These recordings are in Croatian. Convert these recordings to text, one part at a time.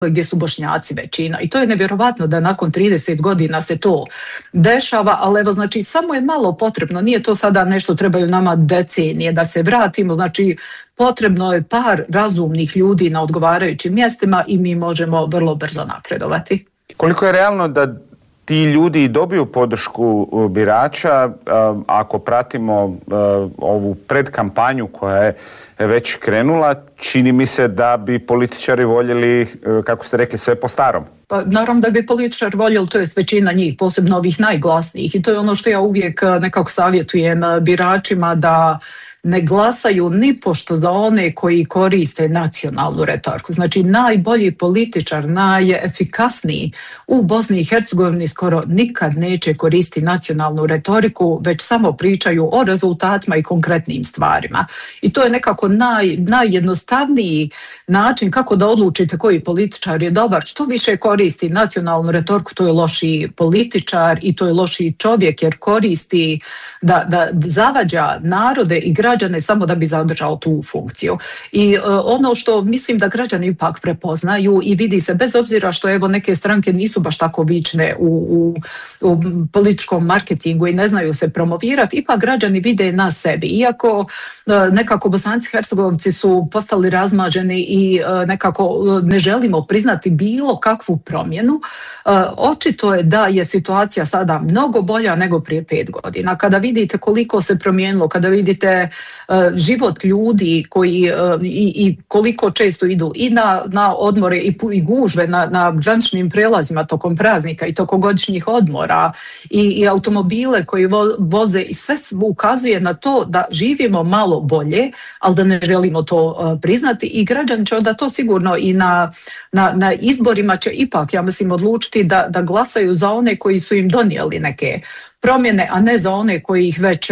gdje su Bošnjaci većina. I to je nevjerovatno da nakon 30 godina se to dešava, ali evo, znači, samo je malo potrebno, nije to sada nešto, trebaju nama decenije da se vratimo, znači, potrebno je par razumnih ljudi na odgovarajućim mjestima i mi možemo vrlo brzo napredovati. Koliko je realno da ti ljudi dobiju podršku birača ako pratimo ovu predkampanju koja je već krenula? Čini mi se da bi političari voljeli, kako ste rekli, sve po starom. Pa naravno da bi političar voljeli, to je većina njih, posebno ovih najglasnijih, i to je ono što ja uvijek nekako savjetujem biračima, da ne glasaju nipošto za one koji koriste nacionalnu retoriku. Znači, najbolji političar, najefikasniji u Bosni i Hercegovini skoro nikad neće koristiti nacionalnu retoriku, već samo pričaju o rezultatima i konkretnim stvarima. I to je nekako najjednostavniji način kako da odlučite koji političar je dobar. Što više koristi nacionalnu retoriku, to je lošiji političar i to je lošiji čovjek, jer koristi da zavađa narode i građane samo da bi zadržao tu funkciju. I ono što mislim da građani ipak prepoznaju i vidi se, bez obzira što evo neke stranke nisu baš tako vične u političkom marketingu i ne znaju se promovirati, ipak građani vide na sebi. Iako nekako Bosanci i Hercegovci su postali razmaženi i nekako ne želimo priznati bilo kakvu promjenu, očito je da je situacija sada mnogo bolja nego prije 5 godina. Kada vidite koliko se promijenilo, kada vidite život ljudi koji i koliko često idu i na odmore i gužve na graničnim prijelazima tokom praznika i tokom godišnjih odmora i automobile koji voze, i sve ukazuje na to da živimo malo bolje, ali da ne želimo to priznati, i građani će onda to sigurno i na izborima će ipak, ja mislim, odlučiti da glasaju za one koji su im donijeli neke promjene, a ne za one koji ih već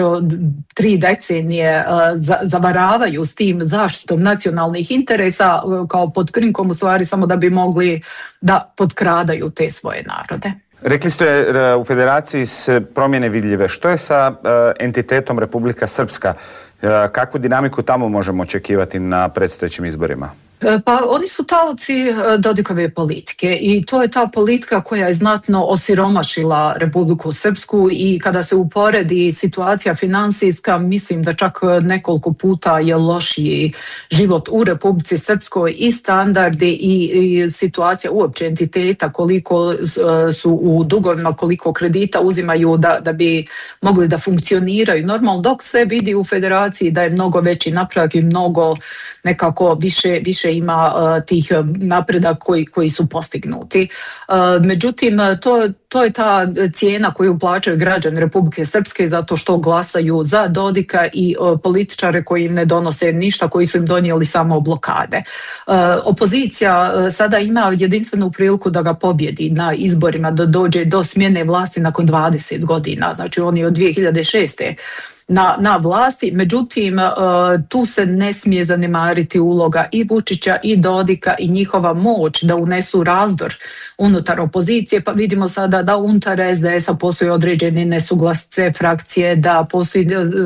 3 decenije zavaravaju s tim zaštitom nacionalnih interesa, kao pod krinkom u stvari samo da bi mogli da potkradaju te svoje narode. Rekli ste u Federaciji se promjene vidljive. Što je sa entitetom Republika Srpska? Kakvu dinamiku tamo možemo očekivati na predstojećim izborima? Pa oni su taoci Dodikove politike i to je ta politika koja je znatno osiromašila Republiku Srpsku, i kada se uporedi situacija financijska, mislim da čak nekoliko puta je lošiji život u Republici Srpskoj, i standardi i situacija uopće entiteta, koliko su u dugovima, koliko kredita uzimaju da bi mogli da funkcioniraju normalno, dok se vidi u Federaciji da je mnogo veći napredak i mnogo nekako više ima tih napredak koji su postignuti. Međutim, to je ta cijena koju plaćaju građani Republike Srpske zato što glasaju za Dodika i političare koji im ne donose ništa, koji su im donijeli samo blokade. Opozicija sada ima jedinstvenu priliku da ga pobjedi na izborima, da dođe do smjene vlasti nakon 20 godina. Znači, oni od 2006. na vlasti, međutim tu se ne smije zanemariti uloga i Vučića i Dodika i njihova moć da unesu razdor unutar opozicije, pa vidimo sada da unutar SDS-a postoji određene nesuglasice frakcije, da postoji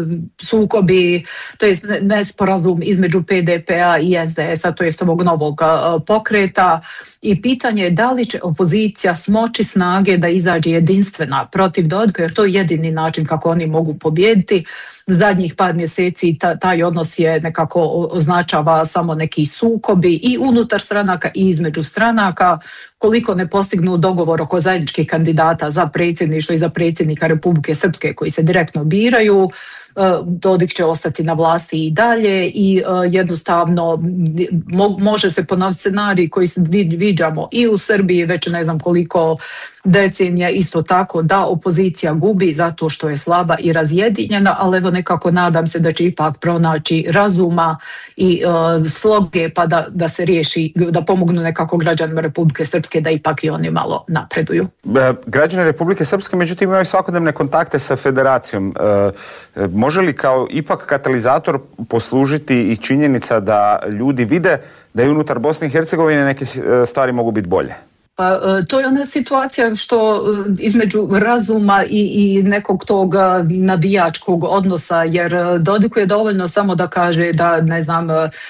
sukobi, to je nesporazum između PDP-a i SDS-a, to jest ovog novog pokreta, i pitanje je da li će opozicija smoći snage da izađe jedinstvena protiv Dodika, jer to je jedini način kako oni mogu pobijediti. Zadnjih par mjeseci taj odnos je nekako označava samo neki sukobi i unutar stranaka i između stranaka. Koliko ne postignu dogovor oko zajedničkih kandidata za predsjedništvo i za predsjednika Republike Srpske koji se direktno biraju, Dodik će ostati na vlasti i dalje, i jednostavno može se ponoviti scenarij koji se viđamo i u Srbiji već ne znam koliko decenija, isto tako da opozicija gubi zato što je slaba i razjedinjena, ali evo nekako nadam se da će ipak pronaći razuma i sloge pa da se riješi, da pomognu nekako građanima Republike Srpske da ipak i oni malo napreduju. Građani Republike Srpske međutim imaju svakodnevne kontakte sa Federacijom. Može li kao ipak katalizator poslužiti i činjenica da ljudi vide da i unutar Bosne i Hercegovine neke stvari mogu biti bolje? Pa to je ona situacija što između razuma i nekog tog navijačkog odnosa, jer Dodiku je dovoljno samo da kaže da, ne znam,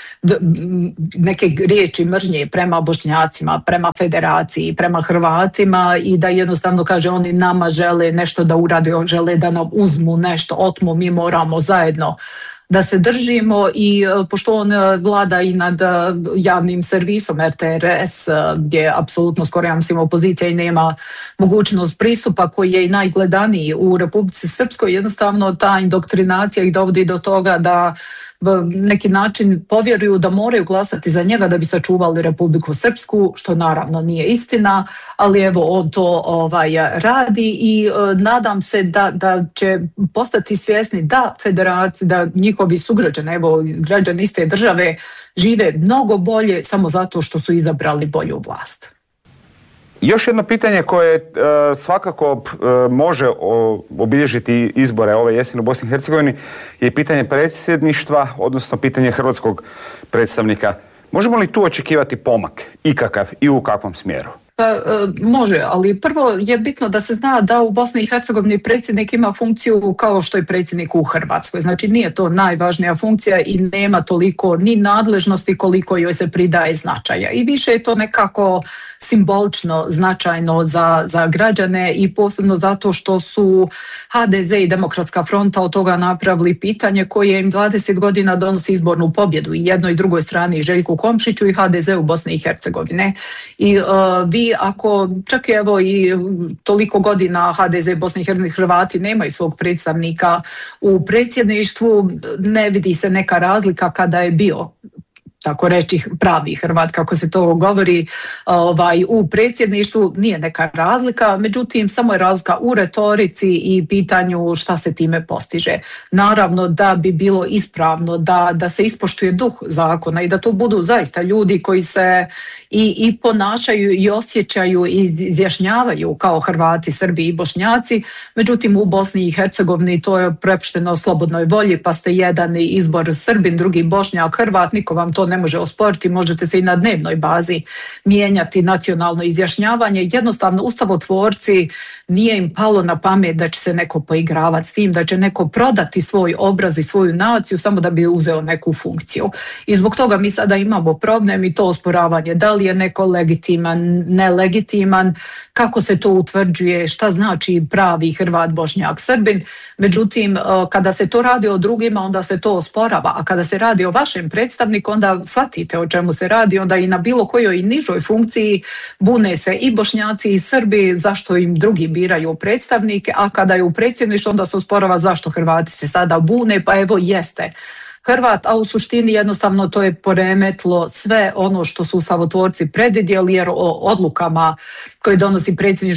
neke riječi mržnje prema Bošnjacima, prema Federaciji, prema Hrvatima i da jednostavno kaže oni nama žele nešto da urade, žele da nam uzmu nešto, otmu, mi moramo zajedno da se držimo i pošto on vlada i nad javnim servisom RTRS gdje apsolutno skoro ja mislim opozicija i nema mogućnost pristupa koji je i najgledaniji u Republici Srpskoj, jednostavno ta indoktrinacija ih dovodi do toga da neki način povjeruju da moraju glasati za njega da bi sačuvali Republiku Srpsku, što naravno nije istina, ali evo on to radi i nadam se da će postati svjesni da federacija, da njihovi sugrađani, evo građani iste države žive mnogo bolje samo zato što su izabrali bolju vlast. Još jedno pitanje koje svakako može obilježiti izbore ove jeseni u Bosni i Hercegovini je pitanje predsjedništva, odnosno pitanje hrvatskog predstavnika. Možemo li tu očekivati pomak ikakav i u kakvom smjeru? Pa, može, ali prvo je bitno da se zna da u Bosni i Hercegovini predsjednik ima funkciju kao što je predsjednik u Hrvatskoj. Znači nije to najvažnija funkcija i nema toliko ni nadležnosti koliko joj se pridaje značaja. I više je to nekako simbolično značajno za građane i posebno zato što su HDZ i Demokratska fronta od toga napravili pitanje koje im 20 godina donosi izbornu pobjedu i jednoj i drugoj strani, i Željku Komšiću i HDZ u Bosni i Hercegovine. I vi ako čak evo i toliko godina HDZ, Bosni i Hercegovini, Hrvati nemaju svog predstavnika u predsjedništvu, ne vidi se neka razlika kada je bio, tako reći, pravi Hrvat, kako se to govori, u predsjedništvu nije neka razlika, međutim samo je razlika u retorici i pitanju šta se time postiže. Naravno da bi bilo ispravno da se ispoštuje duh zakona i da to budu zaista ljudi koji se i ponašaju i osjećaju i izjašnjavaju kao Hrvati, Srbi i Bošnjaci, međutim u Bosni i Hercegovini to je prepušteno slobodnoj volji, pa ste jedan izbor Srbin, drugi Bošnjak, Hrvat, niko vam to ne može osporiti, možete se i na dnevnoj bazi mijenjati nacionalno izjašnjavanje. Jednostavno ustavotvorci nije im palo na pamet da će se neko poigravati s tim, da će neko prodati svoj obraz i svoju naciju samo da bi uzeo neku funkciju. I zbog toga mi sada imamo problem i to osporavanje. Da li je neko legitiman, nelegitiman, kako se to utvrđuje, šta znači pravi Hrvat, Bošnjak, Srbin. Međutim, kada se to radi o drugima, onda se to osporava. A kada se radi o vašem predstavniku, onda shvatite o čemu se radi, onda i na bilo kojoj nižoj funkciji bune se i Bošnjaci i Srbi zašto im drugi biraju predstavnike, a kada je u predsjedništvu onda se osporava zašto Hrvati se sada bune, pa evo jeste Hrvat, a u suštini jednostavno to je poremetilo sve ono što su ustavotvorci predvidjeli, jer o odlukama koje donosi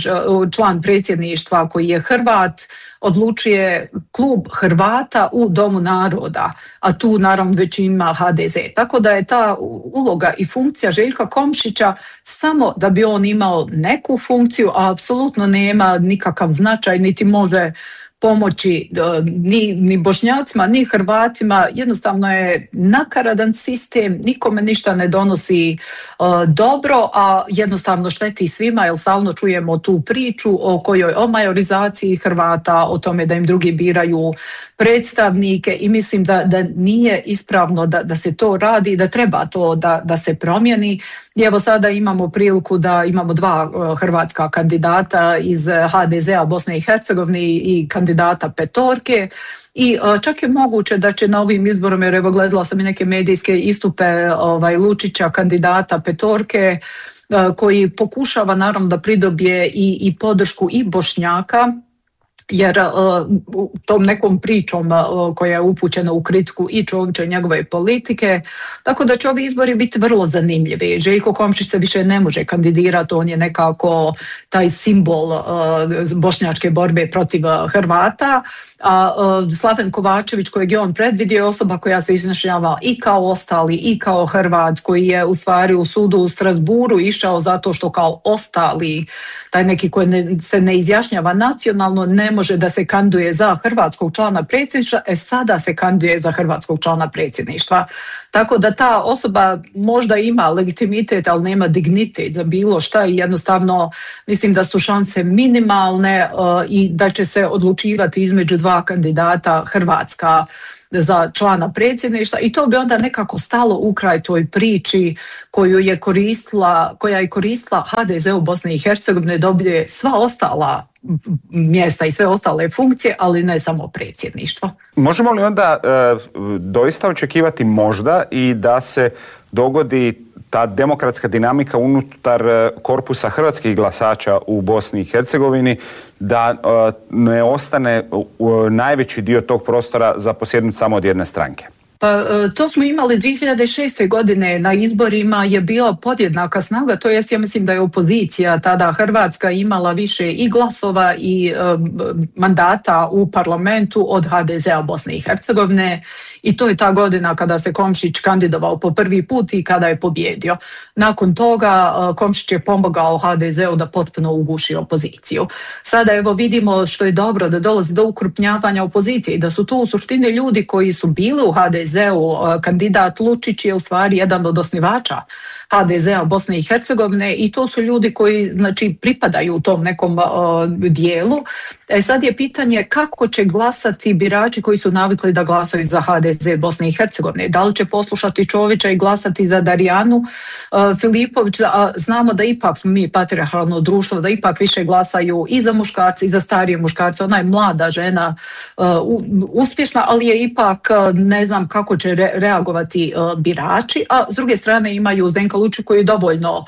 član predsjedništva koji je Hrvat odlučuje klub Hrvata u Domu naroda, a tu naravno već ima HDZ. Tako da je ta uloga i funkcija Željka Komšića samo da bi on imao neku funkciju, a apsolutno nema nikakav značaj, niti može pomoći ni Bošnjacima, ni Hrvatima. Jednostavno je nakaradan sistem, nikome ništa ne donosi dobro, a jednostavno šteti svima, jer stalno čujemo tu priču o majorizaciji Hrvata, o tome da im drugi biraju predstavnike i mislim da nije ispravno da se to radi i da treba to da se promijeni. I evo sada imamo priliku da imamo dva hrvatska kandidata iz HDZ-a Bosne i Hercegovine i kandidata petorke. I čak je moguće da će na ovim izborima, jer evo gledala sam i neke medijske istupe Lučića, kandidata petorke, koji pokušava naravno da pridobije i podršku i Bošnjaka, jer tom nekom pričom koja je upućena u kritiku i Čovića i njegove politike, tako da će ovi izbori biti vrlo zanimljivi. Željko Komšić se više ne može kandidirati, on je nekako taj simbol bošnjačke borbe protiv Hrvata, a Slaven Kovačević kojeg je on predvidio je osoba koja se izjašnjava i kao ostali i kao Hrvat, koji je u stvari u sudu u Strasburu išao zato što kao ostali, taj neki koji se ne izjašnjava nacionalno, ne može da se kandiduje za hrvatskog člana predsjedništva, sada se kandiduje za hrvatskog člana predsjedništva. Tako da ta osoba možda ima legitimitet, ali nema dignitet za bilo šta i jednostavno mislim da su šanse minimalne i da će se odlučivati između dva kandidata Hrvatska za člana predsjedništva i to bi onda nekako stalo u kraj toj priči koja je koristila HDZ u Bosni i Hercegovini, dobije sva ostala mjesta i sve ostale funkcije, ali ne samo predsjedništvo. Možemo li onda doista očekivati možda i da se dogodi ta demokratska dinamika unutar korpusa hrvatskih glasača u Bosni i Hercegovini, da ne ostane najveći dio tog prostora zaposjednut samo od jedne stranke? Pa to smo imali 2006. godine na izborima je bila podjednaka snaga, to jest ja mislim da je opozicija tada Hrvatska imala više i glasova i mandata u parlamentu od HDZ-a Bosne i Hercegovine i to je ta godina kada se Komšić kandidovao po prvi put i kada je pobjedio. Nakon toga Komšić je pomogao HDZ-u da potpuno uguši opoziciju. Sada evo vidimo što je dobro da dolazi do ukrupnjavanja opozicije i da su to u suštini ljudi koji su bili u HDZ-u. Kandidat Lučić je u stvari jedan od osnivača HDZ-a Bosne i Hercegovine i to su ljudi koji znači pripadaju u tom nekom dijelu. Sad je pitanje kako će glasati birači koji su navikli da glasaju za HDZ Bosne i Hercegovine. Da li će poslušati Čovića i glasati za Darijanu Filipović, a znamo da ipak smo mi patrijarhalno društvo, da ipak više glasaju i za muškarce i za starije muškarce. Ona je mlada žena, uspješna, ali je ipak ne znam kako će reagovati birači, a s druge strane imaju Zdenka Lučića koji je dovoljno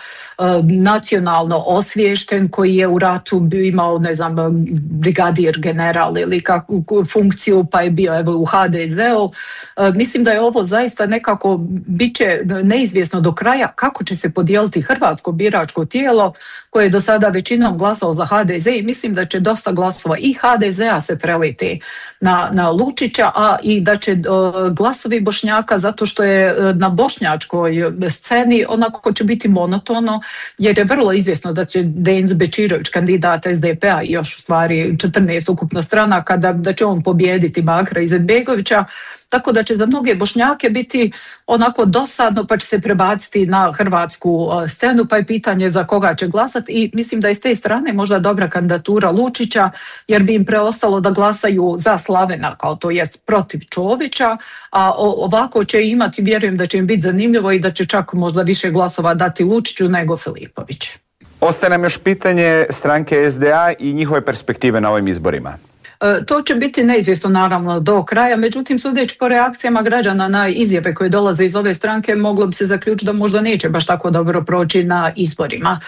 nacionalno osviješten, koji je u ratu imao, ne znam, brigadir general ili kakvu funkciju, pa je bio evo u HDZ-u. Mislim da je ovo zaista nekako bit će neizvjesno do kraja kako će se podijeliti hrvatsko biračko tijelo koje je do sada većinom glasalo za HDZ i mislim da će dosta glasova i HDZ-a se preliti na Lučića, a i da će glasovi Bošnjaka, zato što je na bošnjačkoj sceni onako će biti monotono, jer je vrlo izvjesno da će Denis Bečirović, kandidat SDP-a i još u stvari 14 ukupno stranaka, da će on pobijediti Bakira Izetbegovića, tako da će za mnoge Bošnjake biti onako dosadno pa će se prebaciti na hrvatsku scenu, pa je pitanje za koga će glasati i mislim da je s te strane možda dobra kandidatura Lučića jer bi im preostalo da glasaju za Slavena, kao to jest protiv Čovića, a ovako će imati, vjerujem da će im biti zanimljivo i da će čak možda više glasova dati Lučiću nego Filipović. Ostaje nam još pitanje stranke SDA i njihove perspektive na ovim izborima. To će biti neizvjesno naravno do kraja, međutim sudeći po reakcijama građana na izjave koje dolaze iz ove stranke moglo bi se zaključiti da možda neće baš tako dobro proći na izborima.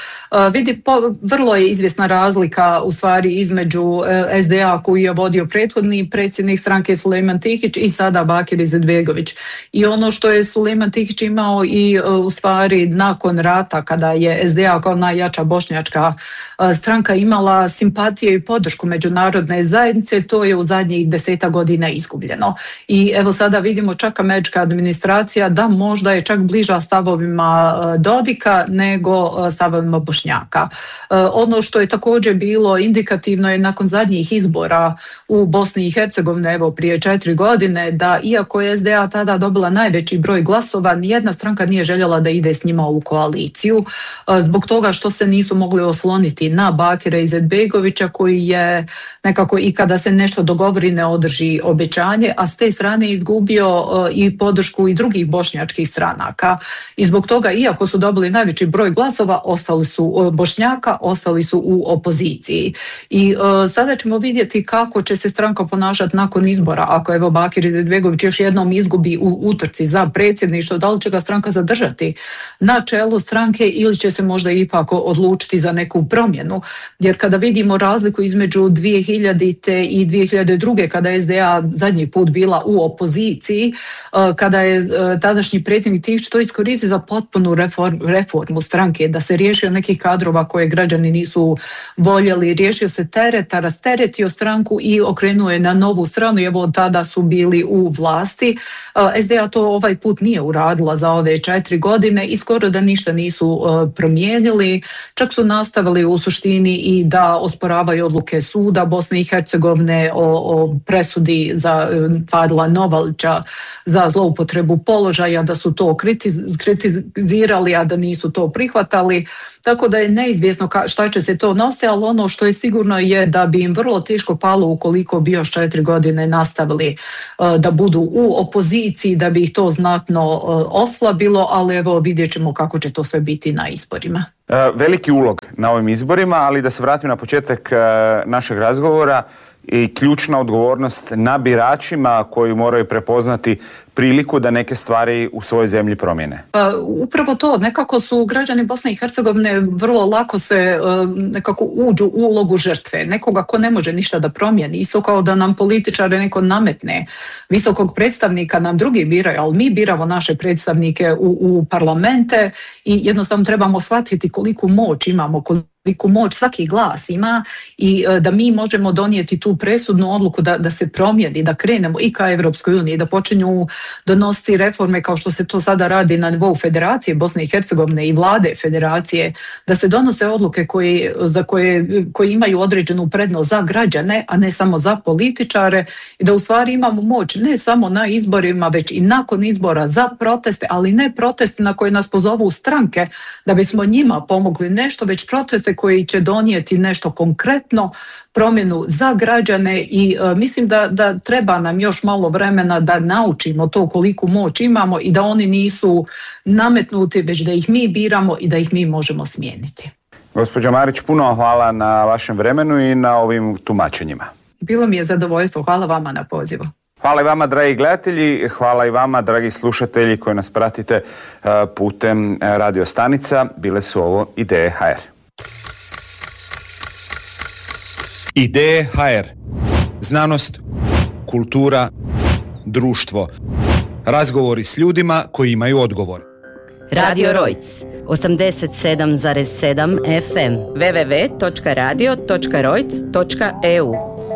Vrlo je izvjesna razlika u stvari između SDA koji je vodio prethodni predsjednik stranke Sulejman Tihić i sada Bakir Izetbegović. I ono što je Sulejman Tihić imao i u stvari nakon rata kada je SDA kao najjača bošnjačka stranka imala simpatije i podršku međunarodne zajednice, to je u zadnjih 10 godina izgubljeno. I evo sada vidimo čak američka administracija da možda je čak bliža stavovima Dodika nego stavovima Bošnjaka. Ono što je također bilo indikativno je nakon zadnjih izbora u Bosni i Hercegovini, evo prije 4 godine, da iako je SDA tada dobila najveći broj glasova, nijedna stranka nije željela da ide s njima u koaliciju, zbog toga što se nisu mogli osloniti na Bakira Izetbegovića koji je nekako i kada se nešto dogovori ne održi obećanje, a s te strane izgubio i podršku i drugih bošnjačkih stranaka. I zbog toga, iako su dobili najveći broj glasova, ostali su Bošnjaka, ostali su u opoziciji. I sada ćemo vidjeti kako će se stranka ponašati nakon izbora. Ako evo Bakir Izetbegović još jednom izgubi u utrci za predsjedništvo, da li će ga stranka zadržati na čelu stranke ili će se možda ipak odlučiti za neku promjenu. Jer kada vidimo razliku između 2000. i 2002. kada je SDA zadnji put bila u opoziciji, kada je tadašnji predsjednik Tihić to iskoristio za potpunu reformu stranke, da se riješio nekih kadrova koje građani nisu voljeli, riješio se tereta, rasteretio stranku i okrenuo je na novu stranu i evo od tada su bili u vlasti. SDA to ovaj put nije uradila za ove 4 godine i skoro da ništa nisu promijenili, čak su nastavili u suštini i da osporavaju odluke suda Bosne i Hercegovine Hercegovine o presudi za Fadila Novalća za zloupotrebu položaja, da su to kritizirali, a da nisu to prihvatali. Tako da je neizvjesno šta će se to nositi, ali ono što je sigurno je da bi im vrlo teško palo ukoliko bi još 4 godine nastavili da budu u opoziciji, da bi ih to znatno oslabilo, ali evo vidjet ćemo kako će to sve biti na izborima. Veliki ulog na ovim izborima, ali da se vratim na početak našeg razgovora i ključna odgovornost na biračima koji moraju prepoznati priliku da neke stvari u svojoj zemlji promijene. Pa upravo to, nekako su građani Bosne i Hercegovine vrlo lako se nekako uđu u ulogu žrtve, nekoga ko ne može ništa da promijeni, isto kao da nam političare neko nametne, visokog predstavnika nam drugi biraju, ali mi biramo naše predstavnike u parlamente i jednostavno trebamo shvatiti koliku moć imamo, koliku moć svaki glas ima i da mi možemo donijeti tu presudnu odluku da se promijeni, da krenemo i ka Evropskoj uniji, da počinju donositi reforme kao što se to sada radi na nivou Federacije Bosne i Hercegovine i vlade Federacije, da se donose odluke koje imaju određenu prednost za građane, a ne samo za političare i da u stvari imamo moć ne samo na izborima, već i nakon izbora za proteste, ali ne proteste na koje nas pozovu stranke da bismo njima pomogli nešto, već proteste koji će donijeti nešto konkretno, promjenu za građane i mislim da treba nam još malo vremena da naučimo to koliku moć imamo i da oni nisu nametnuti, već da ih mi biramo i da ih mi možemo smijeniti. Gospođo Marić, puno hvala na vašem vremenu i na ovim tumačenjima. Bilo mi je zadovoljstvo. Hvala vama na pozivu. Hvala i vama, dragi gledatelji, hvala i vama, dragi slušatelji koji nas pratite putem radio stanica. Bile su ovo Ideje HR. Ideje HR. Znanost, kultura, društvo. Razgovori s ljudima koji imaju odgovor. Radio Rojc, 87,7 FM. www.radio.rojc.eu